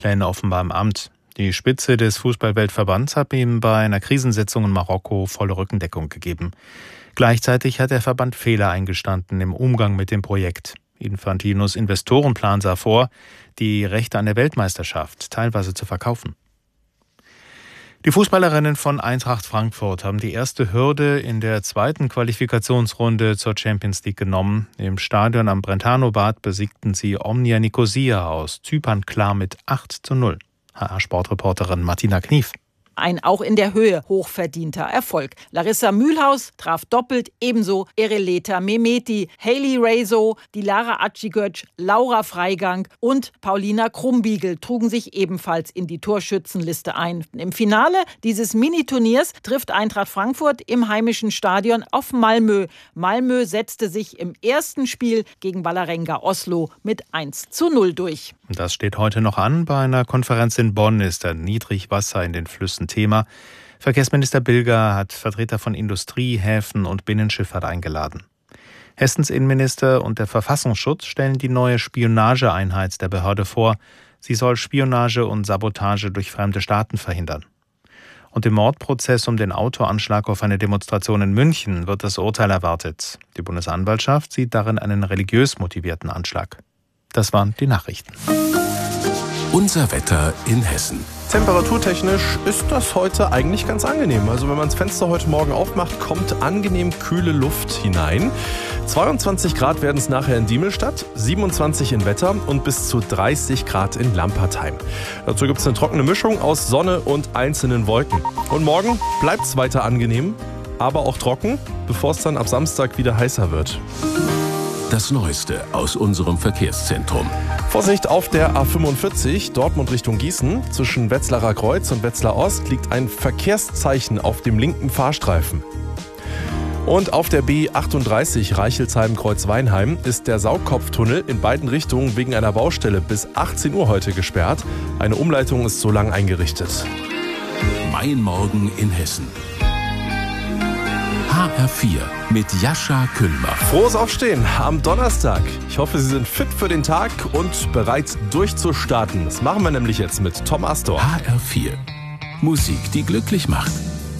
Pläne offenbar im Amt. Die Spitze des Fußballweltverbands hat ihm bei einer Krisensitzung in Marokko volle Rückendeckung gegeben. Gleichzeitig hat der Verband Fehler eingestanden im Umgang mit dem Projekt. Infantinos Investorenplan sah vor, die Rechte an der Weltmeisterschaft teilweise zu verkaufen. Die Fußballerinnen von Eintracht Frankfurt haben die erste Hürde in der zweiten Qualifikationsrunde zur Champions League genommen. Im Stadion am Brentano-Bad besiegten sie Omnia Nicosia aus Zypern klar mit 8:0. HR-Sportreporterin Martina Knief. Ein auch in der Höhe hochverdienter Erfolg. Larissa Mühlhaus traf doppelt, ebenso Ereleta Mehmeti, Hailey Rezo, Dilara Acigöc, Laura Freigang und Paulina Krumbiegel trugen sich ebenfalls in die Torschützenliste ein. Im Finale dieses Mini-Turniers trifft Eintracht Frankfurt im heimischen Stadion auf Malmö. Malmö setzte sich im ersten Spiel gegen Vålerenga Oslo mit 1:0 durch. Das steht heute noch an. Bei einer Konferenz in Bonn ist der Niedrigwasser in den Flüssen Thema. Verkehrsminister Bilger hat Vertreter von Industrie, Häfen und Binnenschifffahrt eingeladen. Hessens Innenminister und der Verfassungsschutz stellen die neue Spionageeinheit der Behörde vor. Sie soll Spionage und Sabotage durch fremde Staaten verhindern. Und im Mordprozess um den Autoanschlag auf eine Demonstration in München wird das Urteil erwartet. Die Bundesanwaltschaft sieht darin einen religiös motivierten Anschlag. Das waren die Nachrichten. Unser Wetter in Hessen. Temperaturtechnisch ist das heute eigentlich ganz angenehm. Also wenn man das Fenster heute Morgen aufmacht, kommt angenehm kühle Luft hinein. 22 Grad werden es nachher in Diemelstadt, 27 in Wetter und bis zu 30 Grad in Lampertheim. Dazu gibt es eine trockene Mischung aus Sonne und einzelnen Wolken. Und morgen bleibt es weiter angenehm, aber auch trocken, bevor es dann ab Samstag wieder heißer wird. Das Neueste aus unserem Verkehrszentrum. Vorsicht auf der A45, Dortmund Richtung Gießen. Zwischen Wetzlarer Kreuz und Wetzlar Ost liegt ein Verkehrszeichen auf dem linken Fahrstreifen. Und auf der B38 Reichelsheim-Kreuz-Weinheim ist der Saugkopftunnel in beiden Richtungen wegen einer Baustelle bis 18 Uhr heute gesperrt. Eine Umleitung ist so lang eingerichtet. Mein Morgen in Hessen. HR4 mit Jascha Kühlbach. Frohes Aufstehen am Donnerstag. Ich hoffe, Sie sind fit für den Tag und bereit durchzustarten. Das machen wir nämlich jetzt mit Tom Astor. HR4. Musik, die glücklich macht.